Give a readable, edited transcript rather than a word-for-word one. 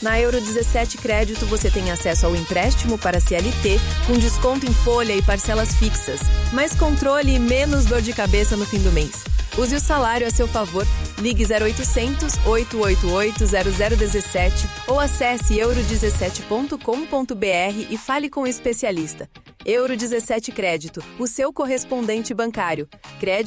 Na Euro 17 Crédito você tem acesso ao empréstimo para CLT, com desconto em folha e parcelas fixas. Mais controle e menos dor de cabeça no fim do mês. Use o salário a seu favor. Ligue 0800 888 0017 ou acesse euro17.com.br e fale com o especialista. Euro 17 Crédito, o seu correspondente bancário. Crédito